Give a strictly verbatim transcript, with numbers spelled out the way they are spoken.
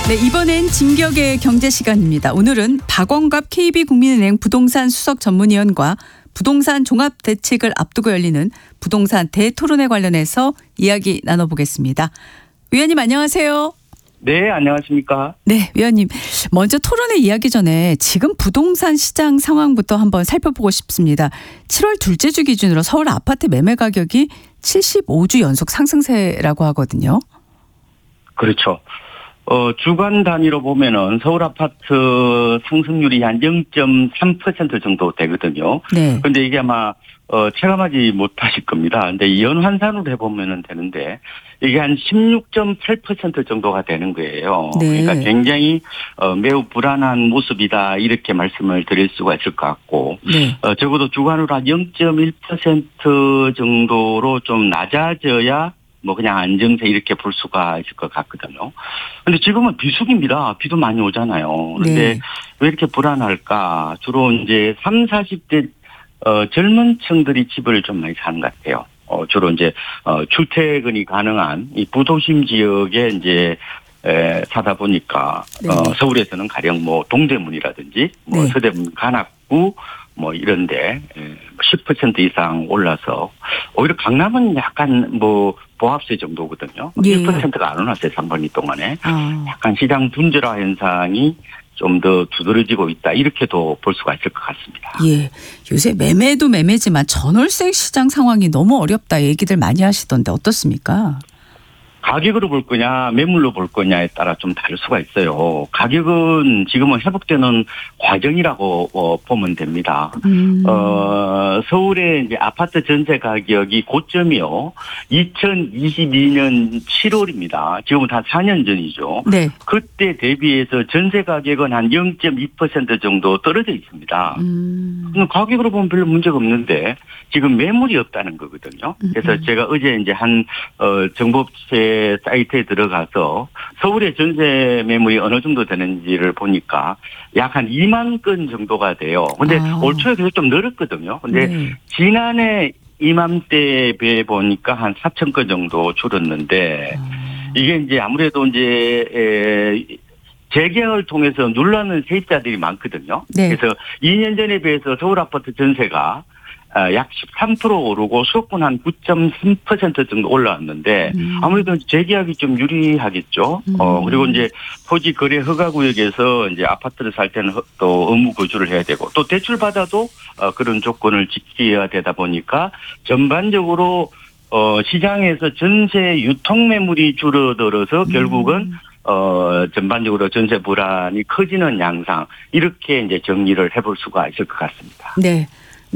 네, 이번엔 진격의 경제 시간입니다. 오늘은 박원갑 케이비국민은행 부동산 수석 전문위원과 부동산 종합 대책을 앞두고 열리는 부동산 대토론회 관련해서 이야기 나눠보겠습니다. 위원님 안녕하세요. 네, 안녕하십니까. 네, 위원님. 먼저 토론회 이야기 전에 지금 부동산 시장 상황부터 한번 살펴보고 싶습니다. 칠월 둘째 주 기준으로 서울 아파트 매매 가격이 칠십오 주 연속 상승세라고 하거든요. 그렇죠. 어, 주간 단위로 보면은 서울 아파트 상승률이 한 영 점 삼 퍼센트 정도 되거든요. 네. 근데 이게 아마, 어, 체감하지 못하실 겁니다. 근데 연환산으로 해보면은 되는데 이게 한 십육 점 팔 퍼센트 정도가 되는 거예요. 네. 그러니까 굉장히, 어, 매우 불안한 모습이다. 이렇게 말씀을 드릴 수가 있을 것 같고. 네. 어, 적어도 주간으로 한 영 점 일 퍼센트 정도로 좀 낮아져야 뭐 그냥 안정세 이렇게 볼 수가 있을 것 같거든요. 근데 지금은 비수기입니다. 비도 많이 오잖아요. 그런데 네. 왜 이렇게 불안할까? 주로 이제 삼, 사십 대 어, 젊은 층들이 집을 좀 많이 사는 것 같아요. 어, 주로 이제 어, 출퇴근이 가능한 이 부도심 지역에 이제 에, 사다 보니까 네. 어, 서울에서는 가령 뭐 동대문이라든지 뭐 네. 서대문 관악구 뭐 이런데 십 퍼센트 이상 올라서 오히려 강남은 약간 뭐 보합세 정도거든요. 예. 일 퍼센트가 안 올랐어요. 상반기 동안에. 아. 약간 시장 둔절화 현상이 좀 더 두드러지고 있다. 이렇게도 볼 수가 있을 것 같습니다. 예. 요새 매매도 매매지만 전월세 시장 상황이 너무 어렵다 얘기들 많이 하시던데 어떻습니까? 가격으로 볼 거냐 매물로 볼 거냐에 따라 좀 다를 수가 있어요. 가격은 지금은 회복되는 과정이라고 어, 보면 됩니다. 음. 어, 서울의 이제 아파트 전세 가격이 고점이요. 이천이십이 년 칠월입니다. 지금은 다 사 년 전이죠. 네. 그때 대비해서 전세 가격은 한 영 점 이 퍼센트 정도 떨어져 있습니다. 음. 가격으로 보면 별로 문제가 없는데 지금 매물이 없다는 거거든요. 그래서 음. 제가 어제 이제 한 어, 정보업체 사이트에 들어가서 서울의 전세 매물이 어느 정도 되는지를 보니까 약 한 이만 건 정도가 돼요. 근데 아. 올 초에 계속 좀 늘었거든요. 근데 네. 지난해 이맘때에 비해 보니까 한 사천 건 정도 줄었는데 아. 이게 이제 아무래도 이제 에, 재계약을 통해서 눌러는 세입자들이 많거든요. 네. 그래서 이 년 전에 비해서 서울 아파트 전세가 약 십삼 퍼센트 오르고 수도권 한 구 점 삼 퍼센트 정도 올라왔는데 음. 아무래도 재계약이 좀 유리하겠죠. 음. 어, 그리고 이제 토지 거래 허가 구역에서 이제 아파트를 살 때는 또 의무 거주를 해야 되고 또 대출 받아도 어, 그런 조건을 지켜야 되다 보니까 전반적으로 어, 시장에서 전세 유통 매물이 줄어들어서 음. 결국은 어, 전반적으로 전세 불안이 커지는 양상, 이렇게 이제 정리를 해볼 수가 있을 것 같습니다. 네.